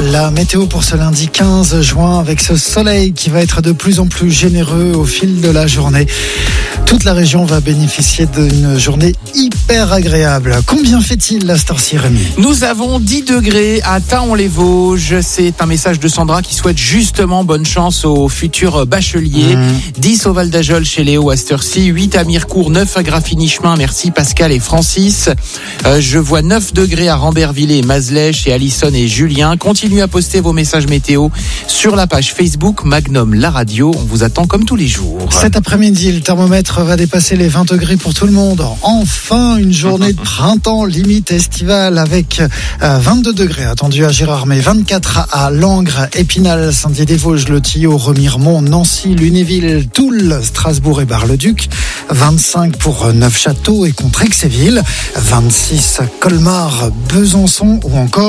La météo pour ce lundi 15 juin avec ce soleil qui va être de plus en plus généreux au fil de la journée. Toute la région va bénéficier d'une journée hyper agréable. Combien fait-il à cette heure-ci, Rémi ? Nous avons 10 degrés à Thaon-les-Vosges. C'est un message de Sandra qui souhaite justement bonne chance aux futurs bacheliers. 10 au Val d'Ajol chez Léo à cette heure-ci, 8 à Mirecourt, 9 à Graffigny-Chemin. Merci Pascal et Francis. Je vois 9 degrés à Rambervillers et Mazlèche chez Alison et Julien. Continuez à poster vos messages météo sur la page Facebook Magnum La Radio. On vous attend comme tous les jours. Cet après-midi, le thermomètre va dépasser les 20 degrés pour tout le monde. Enfin, une journée de printemps limite estivale avec 22 degrés attendus à Gérardmer, 24 à Langres, Épinal, Saint-Dié-des-Vosges, Le Tillot, Remiremont, Nancy, Lunéville, Toul, Strasbourg et Bar-le-Duc, 25 pour Neufchâteau et Contrexéville, 26 Colmar, Besançon ou encore